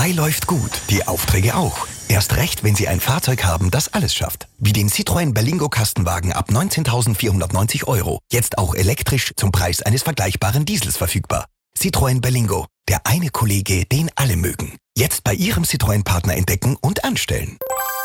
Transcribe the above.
Mai läuft gut, die Aufträge auch. Erst recht, wenn Sie ein Fahrzeug haben, das alles schafft. Wie den Citroën Berlingo Kastenwagen ab 19.490 €. Jetzt auch elektrisch zum Preis eines vergleichbaren Diesels verfügbar. Citroën Berlingo, der eine Kollege, den alle mögen. Jetzt bei Ihrem Citroën-Partner entdecken und anstellen.